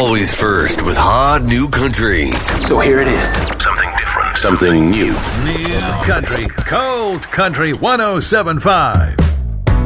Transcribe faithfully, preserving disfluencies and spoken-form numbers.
Always first with hot new country. So here it is. Something different. Something new. New country. Cold country one oh seven point five.